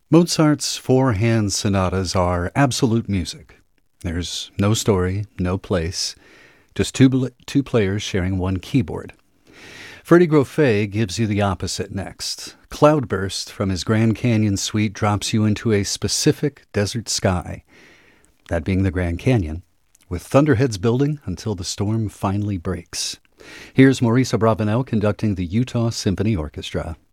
Mozart's four-hand sonatas are absolute music. There's no story, no place, just two players sharing one keyboard. Freddie Grofé gives you the opposite next. Cloudburst from his Grand Canyon suite drops you into a specific desert sky, that being the Grand Canyon, with thunderheads building until the storm finally breaks. Here's Maurice Abravanel conducting the Utah Symphony Orchestra.